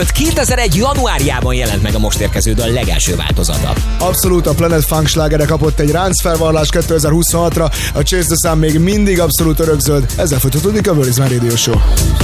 2001. januárjában jelent meg a most érkező dal legelső változata. Abszolút, a Planet Funk slágere kapott egy ráncfelvarrás 2026-ra, a Chase the Sun még mindig abszolút örökzöld, ezzel folytatódik a Where is My Radio Show.